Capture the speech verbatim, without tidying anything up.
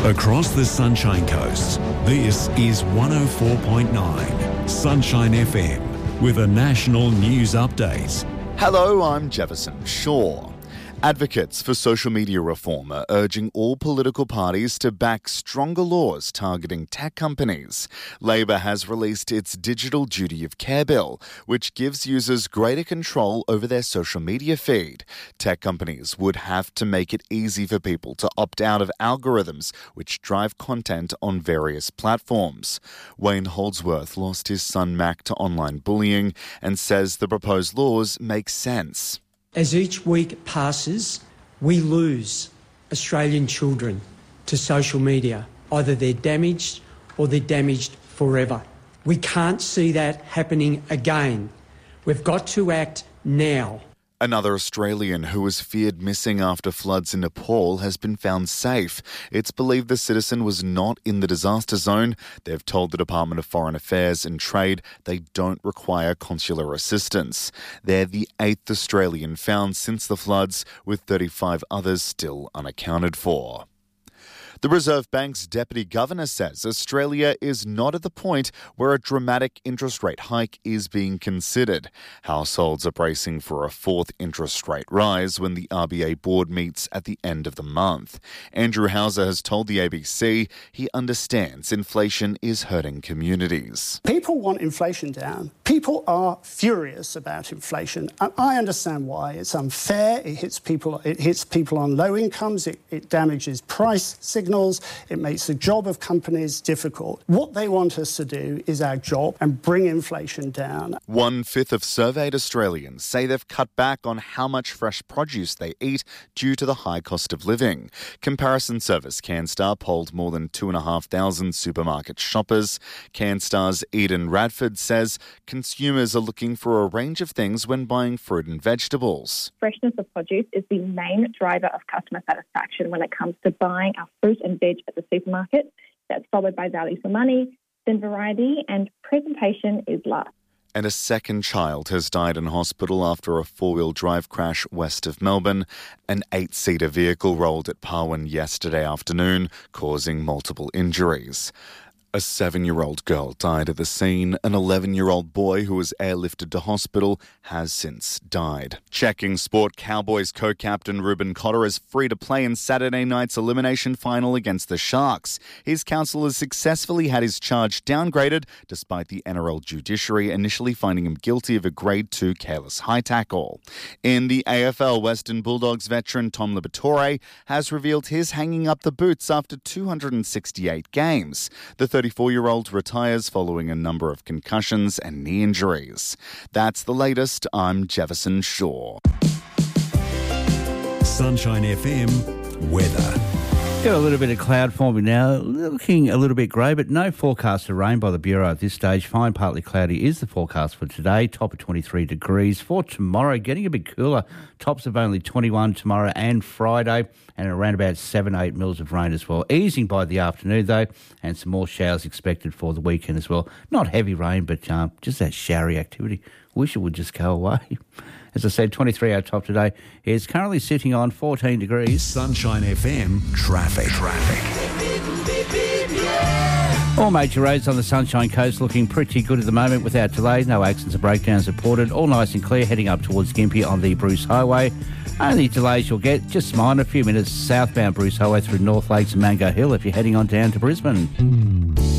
Across the Sunshine Coast, this is one oh four point nine Sunshine F M with a national news update. Hello, I'm Jefferson Shaw. Advocates for social media reform are urging all political parties to back stronger laws targeting tech companies. Labor has released its Digital Duty of Care bill, which gives users greater control over their social media feed. Tech companies would have to make it easy for people to opt out of algorithms which drive content on various platforms. Wayne Holdsworth lost his son Mac to online bullying and says the proposed laws make sense. As each week passes, we lose Australian children to social media. Either they're damaged or they're damaged forever. We can't see that happening again. We've got to act now. Another Australian who was feared missing after floods in Nepal has been found safe. It's believed the citizen was not in the disaster zone. They've told the Department of Foreign Affairs and Trade they don't require consular assistance. They're the eighth Australian found since the floods, with thirty-five others still unaccounted for. The Reserve Bank's Deputy Governor says Australia is not at the point where a dramatic interest rate hike is being considered. Households are bracing for a fourth interest rate rise when the R B A board meets at the end of the month. Andrew Hauser has told the A B C he understands inflation is hurting communities. People want inflation down. People are furious about inflation. And I understand why. It's unfair. It hits people, it hits people on low incomes. It, it damages price signals. It makes the job of companies difficult. What they want us to do is our job and bring inflation down. One-fifth of surveyed Australians say they've cut back on how much fresh produce they eat due to the high cost of living. Comparison service CanStar polled more than two thousand five hundred supermarket shoppers. CanStar's Eden Radford says consumers are looking for a range of things when buying fruit and vegetables. Freshness of produce is the main driver of customer satisfaction when it comes to buying our fruit and veg at the supermarket. That's followed by value for money, then variety, and presentation is last. And a second child has died in hospital after a four-wheel drive crash west of Melbourne. An eight-seater vehicle rolled at Parwin yesterday afternoon, causing multiple injuries. A seven-year-old girl died at the scene. An eleven-year-old boy who was airlifted to hospital has since died. Checking sport, Cowboys co-captain Ruben Cotter is free to play in Saturday night's elimination final against the Sharks. His counsel has successfully had his charge downgraded despite the N R L judiciary initially finding him guilty of a grade two careless high tackle. In the A F L, Western Bulldogs veteran Tom Liberatore has revealed his hanging up the boots after two hundred sixty-eight games. The thirty-four-year-old retires following a number of concussions and knee injuries. That's the latest. I'm Jefferson Shaw. Sunshine F M weather. Got a little bit of cloud forming now, looking a little bit grey, but no forecast of rain by the Bureau at this stage. Fine, partly cloudy is the forecast for today, top of twenty-three degrees. For tomorrow, getting a bit cooler, tops of only twenty-one tomorrow and Friday, and around about seven, eight mils of rain as well. Easing by the afternoon, though, and some more showers expected for the weekend as well. Not heavy rain, but um, just that showery activity. Wish it would just go away. As I said, twenty-three our top today is currently sitting on fourteen degrees. Sunshine F M traffic. Traffic. All major roads on the Sunshine Coast looking pretty good at the moment without delays. No accidents or breakdowns reported. All nice and clear heading up towards Gympie on the Bruce Highway. Only delays you'll get, just minor, a few minutes southbound Bruce Highway through North Lakes and Mango Hill if you're heading on down to Brisbane.